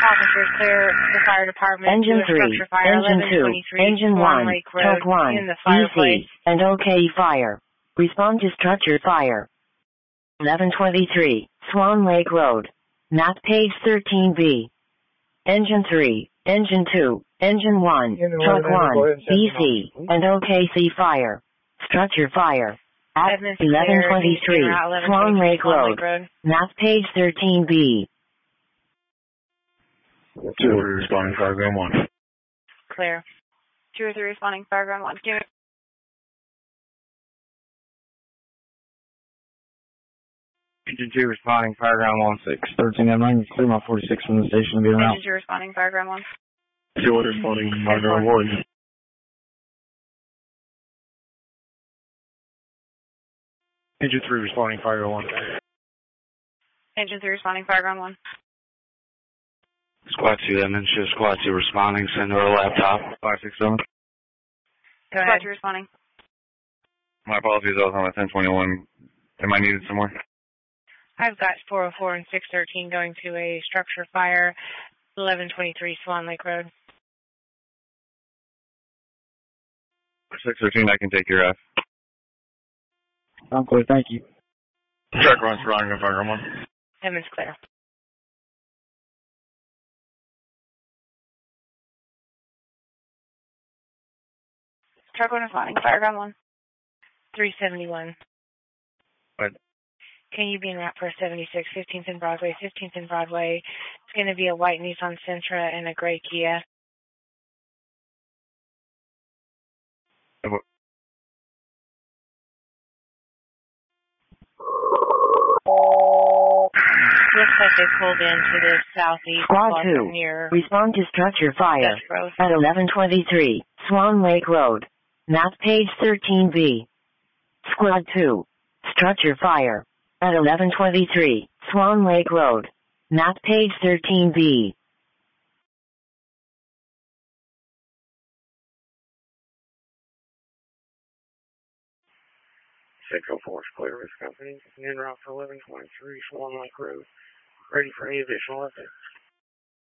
Officers clear the fire department Engine to a 3, structure fire, Engine 2, 1123 Engine Swan 1, Lake Road, Truck 1, in the fireplace. EC, and OK fire. Respond to structure fire. 1123, Swan Lake Road. Map page 13B. Engine 3, Engine 2, Engine 1, Truck 1, EC, and OKC fire. Structure fire. At 1123, Swan Lake Road. Map page 13B. 2 responding Fireground 1. Clear. 2 or 3 responding Fireground 1. Give it. Engine 2 responding Fireground 1. 13M9, clear my 46 from the station to be around. Engine 2 responding Fireground 1. 2 responding Fireground 1. Engine 3 responding Fireground 1. Engine 3 responding Fireground 1. Squad 2, that means Squad 2 responding, send her a laptop. 567. Go ahead. Squad 2 responding. My apologies, I was on a 1021. Am I needed somewhere? I've got 404 and 613 going to a structure fire, 1123 Swan Lake Road. 613, I can take your F. I'm clear, thank you. Truck 1 responding to Fireground 1. Evans clear. Truck 1 responding Fireground 1. 371. What? Can you be en route for 76, 15th and Broadway, 15th and Broadway? It's going to be a white Nissan Sentra and a gray Kia. Looks like they pulled into the southeast. Squad 2, near respond to structure fire. At 1123, Swan Lake Road. Map page 13B. Squad 2, structure fire. At 1123, Swan Lake Road. Map page 13B. Central Force Clear Risk Company, en route for 1123 Swan Lake Road. Ready for any additional updates.